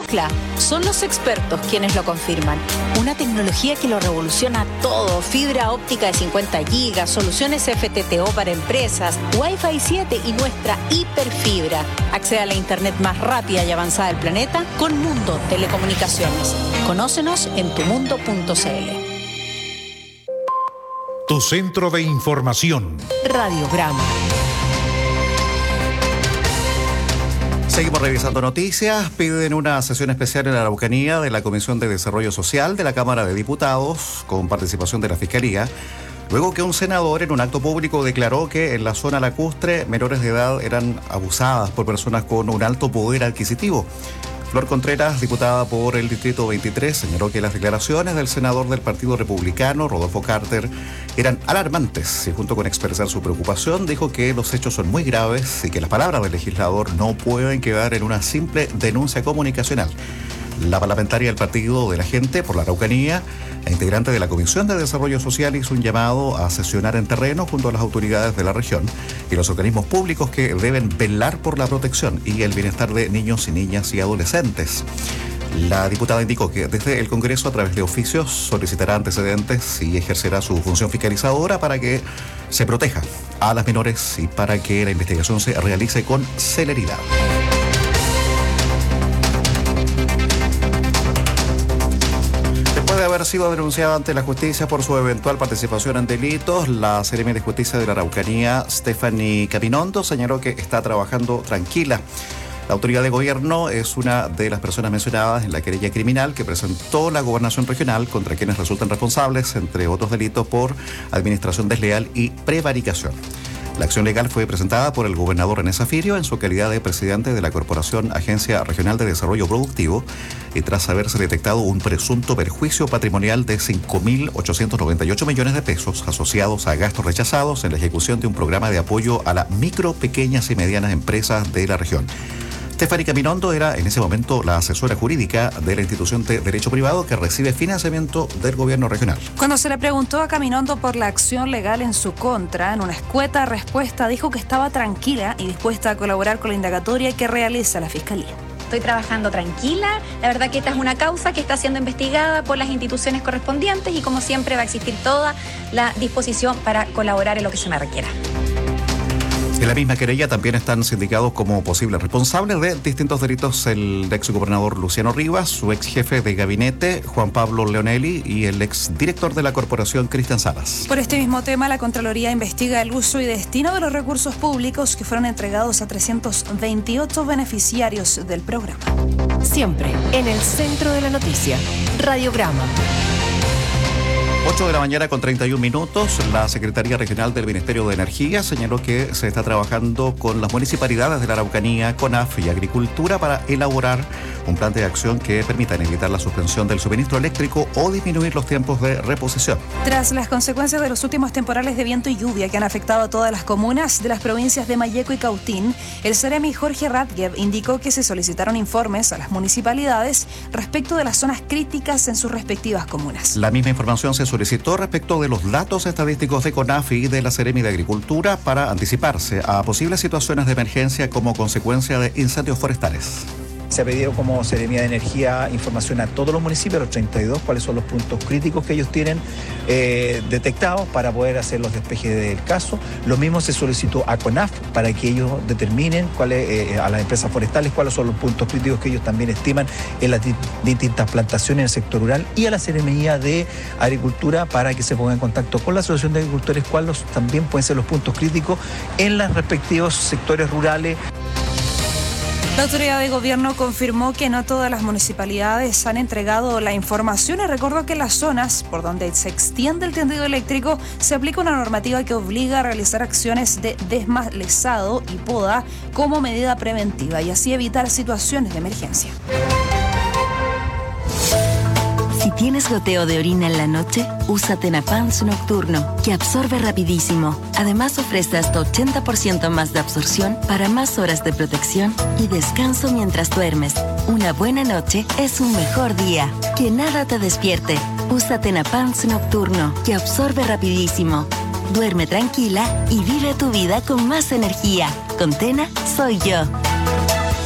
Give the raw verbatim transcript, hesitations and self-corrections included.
Ookla son los expertos quienes lo confirman. Una tecnología que lo revoluciona todo. Fibra óptica de cincuenta gigas, soluciones F T T O para empresas, Wi-Fi siete y nuestra hiperfibra. Accede a la internet más rápida y avanzada del planeta con Mundo Telecomunicaciones. Conócenos en tu mundo punto c l. Tu centro de información. Radiograma. Seguimos revisando noticias. Piden una sesión especial en la Araucanía de la Comisión de Desarrollo Social de la Cámara de Diputados, con participación de la Fiscalía, luego que un senador en un acto público declaró que en la zona lacustre menores de edad eran abusadas por personas con un alto poder adquisitivo. Flor Contreras, diputada por el Distrito veintitrés, señaló que las declaraciones del senador del Partido Republicano, Rodolfo Carter, eran alarmantes y junto con expresar su preocupación dijo que los hechos son muy graves y que las palabras del legislador no pueden quedar en una simple denuncia comunicacional. La parlamentaria del Partido de la Gente por la Araucanía e integrante de la Comisión de Desarrollo Social hizo un llamado a sesionar en terreno junto a las autoridades de la región y los organismos públicos que deben velar por la protección y el bienestar de niños y niñas y adolescentes. La diputada indicó que desde el Congreso, a través de oficios, solicitará antecedentes y ejercerá su función fiscalizadora para que se proteja a las menores y para que la investigación se realice con celeridad. De haber sido denunciada ante la justicia por su eventual participación en delitos, la Seremi de Justicia de la Araucanía, Stephanie Capinondo, señaló que está trabajando tranquila. La autoridad de gobierno es una de las personas mencionadas en la querella criminal que presentó la Gobernación Regional contra quienes resultan responsables, entre otros delitos, por administración desleal y prevaricación. La acción legal fue presentada por el gobernador René Zafirio en su calidad de presidente de la Corporación Agencia Regional de Desarrollo Productivo y tras haberse detectado un presunto perjuicio patrimonial de cinco mil ochocientos noventa y ocho millones de pesos asociados a gastos rechazados en la ejecución de un programa de apoyo a las micro, pequeñas y medianas empresas de la región. Stephanie Capinondo era en ese momento la asesora jurídica de la institución de derecho privado que recibe financiamiento del gobierno regional. Cuando se le preguntó a Capinondo por la acción legal en su contra, en una escueta respuesta dijo que estaba tranquila y dispuesta a colaborar con la indagatoria que realiza la Fiscalía. Estoy trabajando tranquila, la verdad que esta es una causa que está siendo investigada por las instituciones correspondientes y como siempre va a existir toda la disposición para colaborar en lo que se me requiera. En la misma querella también están sindicados como posibles responsables de distintos delitos el exgobernador Luciano Rivas, su ex jefe de gabinete Juan Pablo Leonelli y el ex director de la corporación Cristian Salas. Por este mismo tema, la Contraloría investiga el uso y destino de los recursos públicos que fueron entregados a trescientos veintiocho beneficiarios del programa. Siempre en el centro de la noticia. Radiograma. ocho de la mañana con treinta y un minutos, la Secretaría Regional del Ministerio de Energía señaló que se está trabajando con las municipalidades de la Araucanía, CONAF y Agricultura para elaborar un plan de acción que permita evitar la suspensión del suministro eléctrico o disminuir los tiempos de reposición. Tras las consecuencias de los últimos temporales de viento y lluvia que han afectado a todas las comunas de las provincias de Malleco y Cautín, el Seremi Jorge Ratgev indicó que se solicitaron informes a las municipalidades respecto de las zonas críticas en sus respectivas comunas. La misma información se solicitó respecto de los datos estadísticos de CONAF y de la Seremi de Agricultura para anticiparse a posibles situaciones de emergencia como consecuencia de incendios forestales. Se ha pedido como Seremía de Energía información a todos los municipios, los treinta y dos, cuáles son los puntos críticos que ellos tienen eh, detectados para poder hacer los despejes del caso. Lo mismo se solicitó a CONAF para que ellos determinen cuáles, eh, a las empresas forestales cuáles son los puntos críticos que ellos también estiman en las distintas plantaciones en el sector rural, y a la Seremía de Agricultura para que se pongan en contacto con la Asociación de Agricultores cuáles también pueden ser los puntos críticos en los respectivos sectores rurales. La autoridad de gobierno confirmó que no todas las municipalidades han entregado la información y recordó que en las zonas por donde se extiende el tendido eléctrico se aplica una normativa que obliga a realizar acciones de desmalezado y poda como medida preventiva y así evitar situaciones de emergencia. Si tienes goteo de orina en la noche, usa Tenapans Nocturno, que absorbe rapidísimo. Además ofrece hasta ochenta por ciento más de absorción para más horas de protección y descanso mientras duermes. Una buena noche es un mejor día. Que nada te despierte. Usa Tenapans Nocturno, que absorbe rapidísimo. Duerme tranquila y vive tu vida con más energía. Con Tena, soy yo.